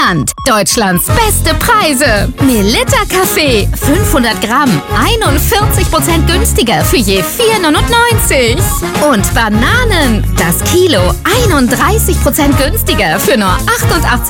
Land. Deutschlands beste Preise. Melitta Kaffee, 500 Gramm, 41% günstiger für je 4,99. Und Bananen, das Kilo, 31% günstiger für nur 88